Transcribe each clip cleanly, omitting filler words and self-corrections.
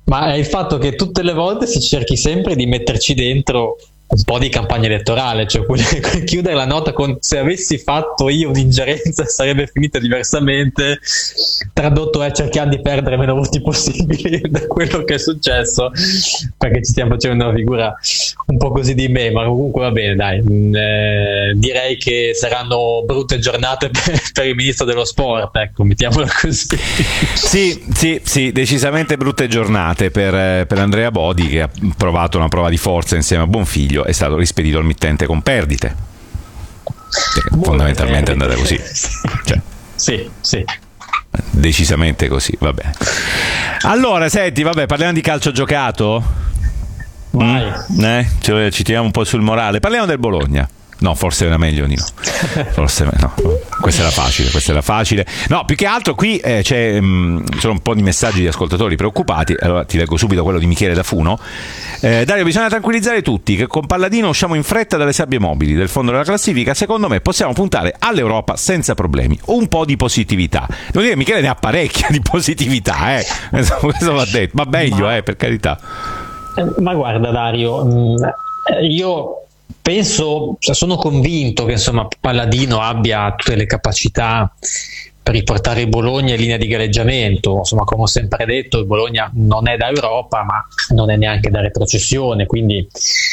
Ma è il fatto che tutte le volte si cerchi sempre di metterci dentro un po' di campagna elettorale, cioè chiudere la nota con se avessi fatto io un'ingerenza sarebbe finita diversamente, tradotto è cercare di perdere meno voti possibili da quello che è successo, perché ci stiamo facendo una figura un po' così di me, ma comunque va bene, dai. Direi che saranno brutte giornate per il ministro dello sport, ecco, mettiamola così. Sì, decisamente brutte giornate per Andrea Bodi, che ha provato una prova di forza insieme a Bonfiglio, è stato rispedito al mittente con perdite. Fondamentalmente è andata così. Cioè, sì. Decisamente così, vabbè. Allora, senti, vabbè, parliamo di calcio giocato? Vai. Cioè, ci tiriamo un po' sul morale. Parliamo del Bologna. No, forse era meglio, Nino. Forse no. Questa era facile. No, più che altro qui sono un po' di messaggi di ascoltatori preoccupati. Allora ti leggo subito quello di Michele da Funo. Dario, bisogna tranquillizzare tutti che con Palladino usciamo in fretta dalle sabbie mobili del fondo della classifica. Secondo me possiamo puntare all'Europa senza problemi. Un po' di positività. Devo dire, Michele ne ha parecchia di positività, questo va detto. Ma meglio, per carità. Ma guarda, Dario, io sono convinto che insomma Palladino abbia tutte le capacità per riportare il Bologna in linea di galleggiamento. Insomma, come ho sempre detto, il Bologna non è da Europa, ma non è neanche da retrocessione, quindi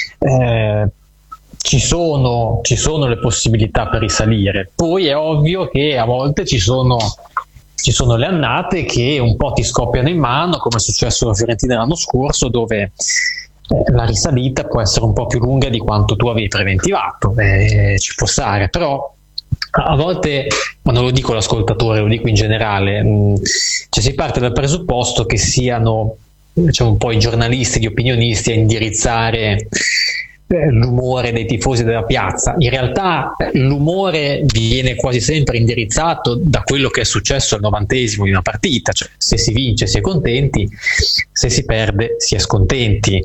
ci sono le possibilità per risalire. Poi è ovvio che a volte ci sono le annate che un po' ti scoppiano in mano, come è successo alla Fiorentina l'anno scorso, dove la risalita può essere un po' più lunga di quanto tu avevi preventivato, ci può stare, però a volte, ma non lo dico all'ascoltatore, lo dico in generale, cioè si parte dal presupposto che siano, diciamo, un po' i giornalisti, gli opinionisti a indirizzare l'umore dei tifosi della piazza. In realtà l'umore viene quasi sempre indirizzato da quello che è successo al 90° di una partita, cioè se si vince si è contenti, se si perde si è scontenti,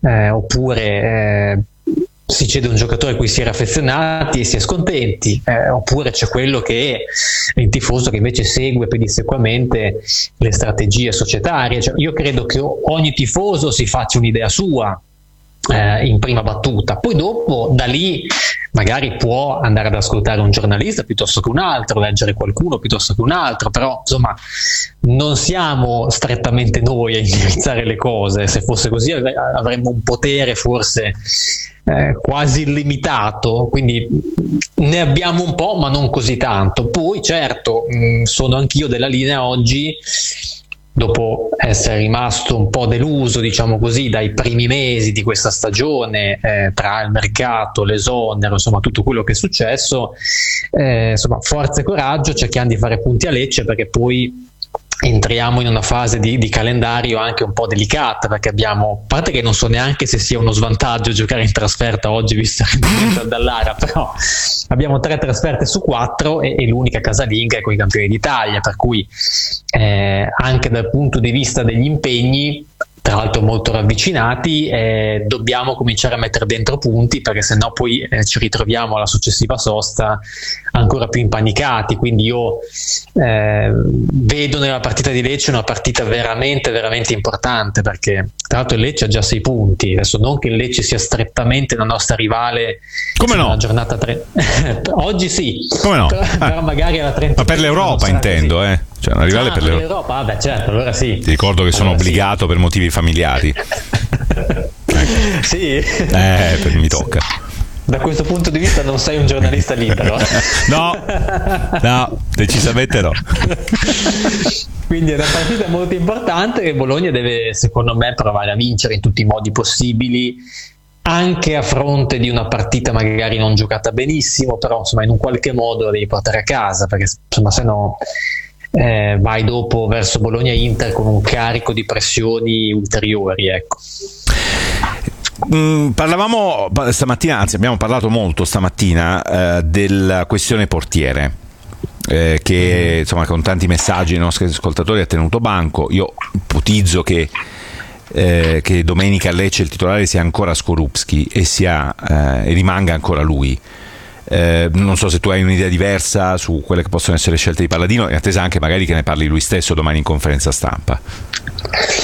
oppure si cede un giocatore a cui si era affezionati e si è scontenti, oppure c'è quello che è il tifoso che invece segue pedissequamente le strategie societarie. Cioè, io credo che ogni tifoso si faccia un'idea sua in prima battuta, poi dopo da lì magari può andare ad ascoltare un giornalista piuttosto che un altro, leggere qualcuno piuttosto che un altro, però insomma non siamo strettamente noi a indirizzare le cose. Se fosse così avremmo un potere forse quasi illimitato, quindi ne abbiamo un po' ma non così tanto. Poi certo, sono anch'io della linea oggi, dopo essere rimasto un po' deluso, diciamo così, dai primi mesi di questa stagione, tra il mercato, l'esonero, insomma tutto quello che è successo, insomma forza e coraggio, cerchiamo di fare punti a Lecce, perché poi entriamo in una fase di calendario anche un po' delicata, perché abbiamo, a parte che non so neanche se sia uno svantaggio giocare in trasferta oggi visto il rendimento dall'Ara, però abbiamo 3 trasferte su 4 e l'unica casalinga è con i campioni d'Italia, per cui anche dal punto di vista degli impegni, tra l'altro molto ravvicinati, dobbiamo cominciare a mettere dentro punti, perché sennò poi ci ritroviamo alla successiva sosta ancora più impanicati. Quindi io vedo nella partita di Lecce una partita veramente veramente importante, perché tra l'altro il Lecce ha già 6 punti, adesso non che il Lecce sia strettamente la nostra rivale, come no? La giornata 3 oggi sì, come no? però magari alla 30, ma per l'Europa intendo così. Cioè una rivale per l'Europa, vabbè certo, allora sì. Ti ricordo che sono obbligato per motivi familiari. Sì. Mi tocca. Da questo punto di vista non sei un giornalista libero. No, decisamente no. Quindi è una partita molto importante che Bologna deve, secondo me, provare a vincere in tutti i modi possibili, anche a fronte di una partita magari non giocata benissimo, però insomma in un qualche modo la devi portare a casa, perché insomma se no vai dopo verso Bologna-Inter con un carico di pressioni ulteriori, ecco. Parlavamo stamattina, anzi abbiamo parlato molto stamattina della questione portiere, che insomma con tanti messaggi dei nostri ascoltatori ha tenuto banco. Io ipotizzo che domenica a Lecce il titolare sia ancora Skorupski e rimanga ancora lui. Non so se tu hai un'idea diversa su quelle che possono essere scelte di Palladino, in attesa anche magari che ne parli lui stesso domani in conferenza stampa.